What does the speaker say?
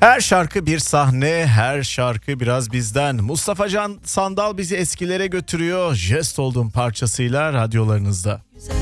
Her şarkı bir sahne, her şarkı biraz bizden. Mustafa Can Sandal bizi eskilere götürüyor. Jest oldum parçasıyla radyolarınızda. Güzel